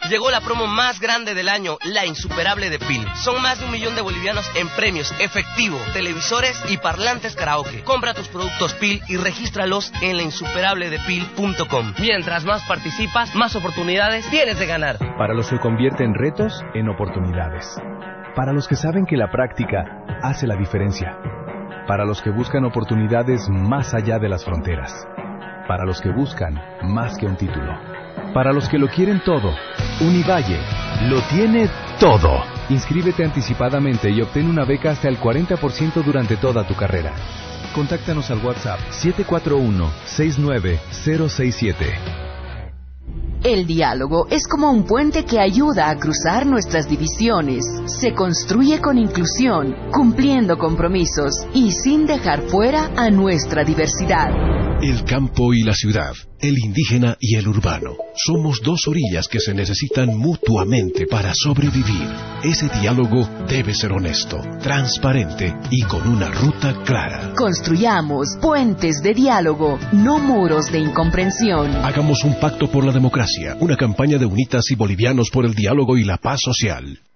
Llegó la promo más grande del año, la insuperable de PIL. Son más de 1 millón de bolivianos en premios, efectivo, televisores y parlantes karaoke. Compra tus productos PIL y regístralos en lainsuperabledepil.com. Mientras más participas, más oportunidades tienes de ganar. Para los que convierten retos en oportunidades. Para los que saben que la práctica hace la diferencia. Para los que buscan oportunidades más allá de las fronteras. Para los que buscan más que un título. Para los que lo quieren todo, Univalle lo tiene todo. Inscríbete anticipadamente y obtén una beca hasta el 40% durante toda tu carrera. Contáctanos al WhatsApp 741-69067. El diálogo es como un puente que ayuda a cruzar nuestras divisiones. Se construye con inclusión, cumpliendo compromisos y sin dejar fuera a nuestra diversidad. El campo y la ciudad, el indígena y el urbano. Somos dos orillas que se necesitan mutuamente para sobrevivir. Ese diálogo debe ser honesto, transparente y con una ruta clara. Construyamos puentes de diálogo, no muros de incomprensión. Hagamos un pacto por la democracia, una campaña de UNITAS y bolivianos por el diálogo y la paz social.